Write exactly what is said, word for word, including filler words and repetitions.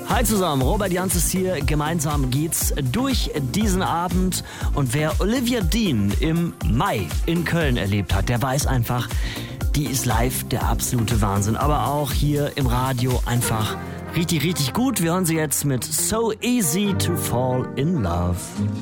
Hi zusammen, Robert Janz ist hier. Gemeinsam geht's durch diesen Abend. Und wer Olivia Dean im Mai in Köln erlebt hat, der weiß einfach, die ist live der absolute Wahnsinn. Aber auch hier im Radio einfach richtig, richtig gut. Wir hören sie jetzt mit So Easy to Fall in Love.